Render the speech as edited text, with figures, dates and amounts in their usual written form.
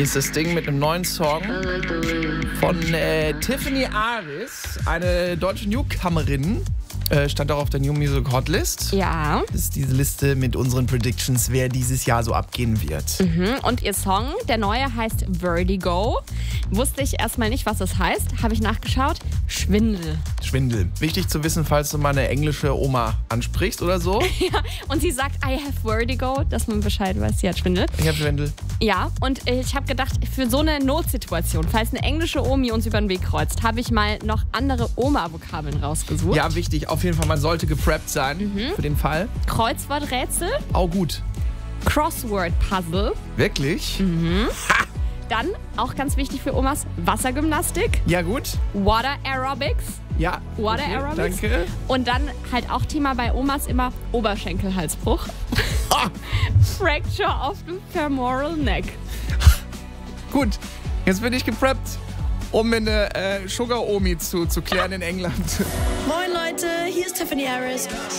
Hier ist das Ding mit einem neuen Song von Tiffany Aris, eine deutsche Newcomerin. Stand auch auf der New Music Hotlist. Ja. Das ist diese Liste mit unseren Predictions, wer dieses Jahr so abgehen wird. Und ihr Song, der neue, heißt Vertigo. Wusste ich erstmal nicht, was das heißt. Habe ich nachgeschaut. Schwindel. Schwindel. Wichtig zu wissen, falls du mal eine englische Oma ansprichst oder so. Ja, und sie sagt, I have vertigo, dass man Bescheid weiß, sie hat Schwindel. Ich habe Schwindel. Ja, und ich habe gedacht, für so eine Notsituation, falls eine englische Omi uns über den Weg kreuzt, habe ich mal noch andere Oma-Vokabeln rausgesucht. Ja, wichtig. Auf jeden Fall, man sollte gepreppt sein für den Fall. Kreuzworträtsel, Auch gut. Crossword-Puzzle, Wirklich? dann, auch ganz wichtig für Omas, Wassergymnastik, Ja, gut. Water Aerobics. Ja. Water okay, Aerobics. Danke. Und dann halt auch Thema bei Omas immer Oberschenkelhalsbruch. Fracture of the femoral neck. Gut, jetzt bin ich gepreppt, um mir eine Sugar-Omi zu klären in England. Moin Leute, hier ist Tiffany Aris.